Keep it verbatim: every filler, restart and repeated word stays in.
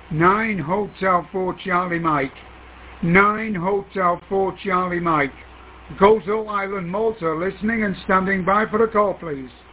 nine Hotel four Charlie Mike. nine Hotel four Charlie Mike. Gozo Island, Malta, listening and standing by for a call, please.